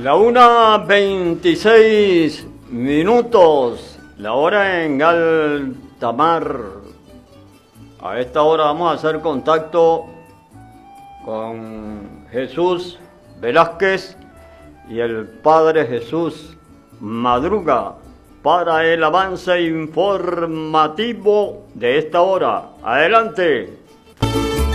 La 1:26, la hora en alta mar. A esta hora vamos a hacer contacto con Jesús Velázquez y el Padre Jesús Madruga para el avance informativo de esta hora. Adelante.